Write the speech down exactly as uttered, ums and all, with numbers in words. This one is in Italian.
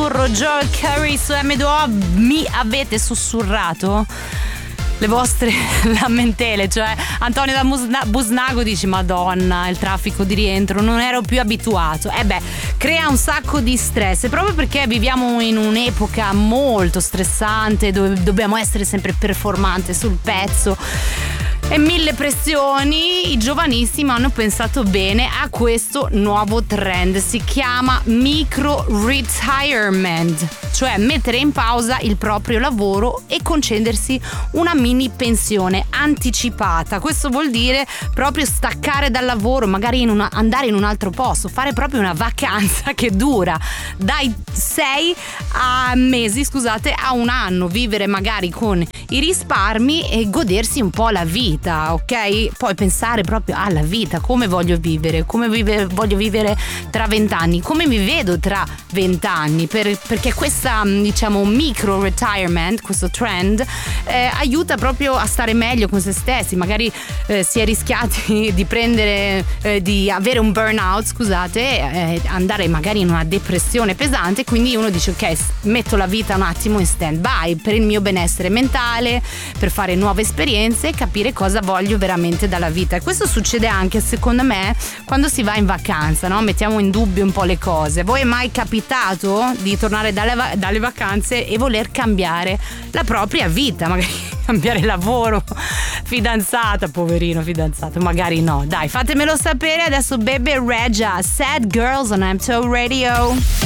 sussurro, Joel Curry su M due O. Mi avete sussurrato le vostre lamentele, cioè Antonio da Musna- Busnago dice: Madonna, il traffico di rientro, non ero più abituato. E eh beh, crea un sacco di stress, e proprio perché viviamo in un'epoca molto stressante dove dobbiamo essere sempre performanti sul pezzo e mille pressioni, i giovanissimi hanno pensato bene a questo nuovo trend. Si chiama micro retirement, cioè mettere in pausa il proprio lavoro e concedersi una mini pensione anticipata. Questo vuol dire proprio staccare dal lavoro, magari in una, andare in un altro posto, fare proprio una vacanza che dura dai sei a mesi, scusate, a un anno, vivere magari con i risparmi e godersi un po' la vita, ok? Poi pensare proprio alla vita, come voglio vivere, come vive, voglio vivere tra vent'anni, come mi vedo tra vent'anni, per, perché questa, diciamo, micro retirement, questo trend eh, aiuta proprio a stare meglio con se stessi. Magari eh, si è rischiati di prendere eh, di avere un burnout, scusate, eh, andare magari in una depressione pesante, quindi uno dice: ok, metto la vita un attimo in stand by per il mio benessere mentale, per fare nuove esperienze e capire cosa voglio veramente dalla vita. E questo succede anche, secondo me, quando si va in vacanza, no? Mettiamo in dubbio un po' le cose. Voi è mai capitato di tornare dalle, va- dalle vacanze e voler cambiare la propria vita, magari cambiare lavoro, fidanzata, poverino fidanzato, magari no. Dai, fatemelo sapere. Adesso Bebe Rexha, Sad Girls on M two O Radio.